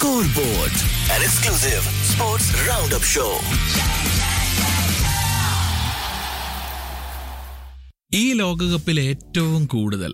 Scoreboard, an exclusive sports roundup show. ഈ ലോകകപ്പിൽ ഏറ്റവും കൂടുതൽ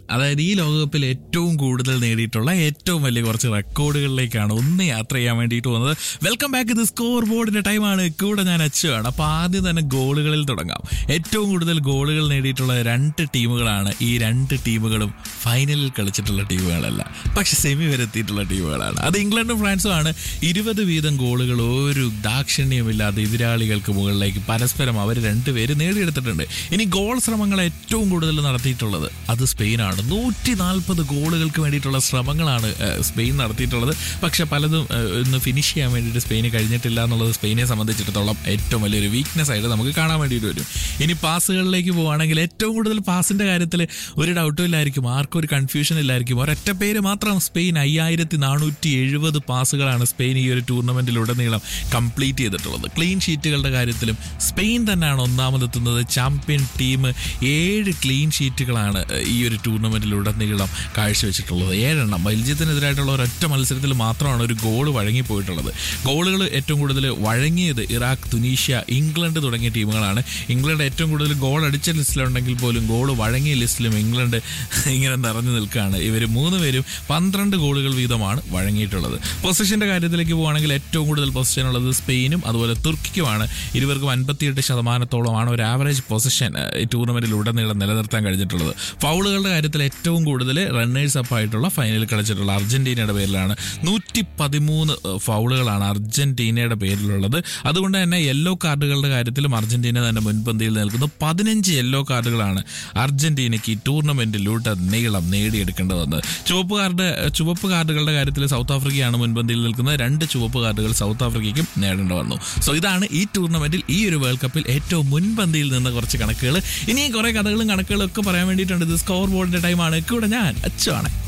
നേടിയിട്ടുള്ള ഏറ്റവും വലിയ കുറച്ച് റെക്കോർഡുകളിലേക്കാണ് ഒന്ന് യാത്ര ചെയ്യാൻ വേണ്ടിയിട്ട് പോകുന്നത്. Welcome back. ഇത് സ്കോർ ബോർഡിന്റെ ടൈമാണ്. കൂടെ ഞാൻ അച്ചുവാണ്. അപ്പോൾ ആദ്യം തന്നെ ഗോളുകളിൽ തുടങ്ങാം. ഏറ്റവും കൂടുതൽ ഗോളുകൾ നേടിയിട്ടുള്ള രണ്ട് ടീമുകളാണ്. ഈ രണ്ട് ടീമുകളും ഫൈനലിൽ കളിച്ചിട്ടുള്ള ടീമുകളല്ല, പക്ഷെ സെമി വരെ എത്തിയിട്ടുള്ള ടീമുകളാണ്. അത് ഇംഗ്ലണ്ടും ഫ്രാൻസും ആണ്. 20 വീതം ഗോളുകൾ ഒരു ദാക്ഷിണ്യമില്ലാതെ എതിരാളികൾക്ക് മുകളിലേക്ക് പരസ്പരം അവർ രണ്ടുപേര് നേടിയെടുത്തിട്ടുണ്ട്. ഇനി ഗോൾ ശ്രമങ്ങൾ ഏറ്റവും കൂടുതൽ നടത്തിയിട്ടുള്ളത് അത് സ്പെയിനാണ്. 140 ഗോളുകൾക്ക് വേണ്ടിയിട്ടുള്ള ശ്രമങ്ങളാണ് സ്പെയിൻ നടത്തിയിട്ടുള്ളത്. പക്ഷെ പലതും ഒന്ന് ഫിനിഷ് ചെയ്യാൻ വേണ്ടിയിട്ട് സ്പെയിന് കഴിഞ്ഞിട്ടില്ല എന്നുള്ളത് സ്പെയിനെ സംബന്ധിച്ചിടത്തോളം ഏറ്റവും വലിയൊരു വീക്ക്നെസ് ആയിട്ട് നമുക്ക് കാണാൻ വേണ്ടിയിട്ട് വരും. ഇനി പാസുകളിലേക്ക് പോവുകയാണെങ്കിൽ ഏറ്റവും കൂടുതൽ പാസിന്റെ കാര്യത്തിൽ ഒരു ഡൗട്ടും ഇല്ലായിരിക്കും, ആർക്കും ഒരു കൺഫ്യൂഷൻ ഇല്ലായിരിക്കും. ഒരൊറ്റ പേര് മാത്രം സ്പെയിൻ. 5470 പാസുകളാണ് സ്പെയിൻ ഈ ഒരു ടൂർണമെന്റിലുടനീളം കംപ്ലീറ്റ് ചെയ്തിട്ടുള്ളത്. ക്ലീൻ ഷീറ്റുകളുടെ കാര്യത്തിലും സ്പെയിൻ തന്നെയാണ് ഒന്നാമതെത്തുന്നത്. ചാമ്പ്യൻ ടീം 7 ക്ലീൻ ഷീറ്റുകളാണ് ഈ ഒരു ടൂർണമെന്റിലുടനീളം കാഴ്ചവെച്ചിട്ടുള്ളത്. 7 ബെൽജിയത്തിനെതിരായിട്ടുള്ള ഒരൊറ്റ മത്സരത്തിൽ മാത്രമാണ് ഒരു ഗോൾ വഴങ്ങിപ്പോയിട്ടുള്ളത്. ഗോളുകൾ ഏറ്റവും കൂടുതൽ വഴങ്ങിയത് ഇറാഖ്, തുനീഷ്യ, ഇംഗ്ലണ്ട് തുടങ്ങിയ ടീമുകളാണ്. ഇംഗ്ലണ്ട് ഏറ്റവും കൂടുതൽ ഗോൾ അടിച്ച ലിസ്റ്റിലുണ്ടെങ്കിൽ പോലും ഗോൾ വഴങ്ങിയ ലിസ്റ്റിലും ഇംഗ്ലണ്ട് ഇങ്ങനെ നിറഞ്ഞു നിൽക്കുകയാണ്. ഇവർ 3 പേരും 12 ഗോളുകൾ വീതമാണ് വഴങ്ങിയിട്ടുള്ളത്. പൊസിഷന്റെ കാര്യത്തിലേക്ക് പോവുകയാണെങ്കിൽ ഏറ്റവും കൂടുതൽ പൊസിഷൻ ഉള്ളത് സ്പെയിനും അതുപോലെ തുർക്കിക്കുമാണ്. ഇരുവർക്കും 58% ഒരു ആവറേജ് പൊസിഷൻ ഈ ടൂർണമെന്റിലുടനീളം നിലനിർത്താൻ കഴിഞ്ഞിട്ടുള്ളത്. ഫൗളുകളുടെ കാര്യത്തിൽ ഏറ്റവും കൂടുതൽ റണ്ണേഴ്സ് അപ്പ് ആയിട്ടുള്ള ഫൈനലിൽ കളിച്ചിട്ടുള്ള അർജന്റീനയുടെ പേരിലാണ്. 113 ഫൗളുകളാണ് അർജന്റീനയുടെ പേരിലുള്ളത്. അതുകൊണ്ട് തന്നെ യെല്ലോ കാർഡുകളുടെ കാര്യത്തിലും അർജന്റീന തന്നെ മുൻപന്തിയിൽ നിൽക്കുന്നു. 15 യെല്ലോ കാർഡുകളാണ് അർജന്റീനയ്ക്ക് ഈ ടൂർണമെന്റിലുടനീളം നേടിയെടുക്കേണ്ടി വന്നത്. ചുവപ്പ് കാർഡുകളുടെ കാര്യത്തിൽ സൗത്ത് ആഫ്രിക്കയാണ് മുൻപന്തിയിൽ നിൽക്കുന്നത്. 2 ചുവപ്പ് കാർഡുകൾ സൗത്ത് ആഫ്രിക്കയ്ക്കും നേടേണ്ടി വന്നു. സോ ഇതാണ് ഈ ടൂർണമെന്റിൽ ഈ ഒരു വേൾഡ് കപ്പിൽ ഏറ്റവും മുൻപന്തിയിൽ നിന്ന് കുറച്ച് കണക്കുകൾ. ഇനിയും കുറെ കഥകളും കണക്കുകളും ഒക്കെ പറയാൻ വേണ്ടിയിട്ടുണ്ട്. ഇത് സ്കോർ ബോർഡിന്റെ ടൈമാണ്. കൂടെ ഞാൻ അച്ചുവാണ്.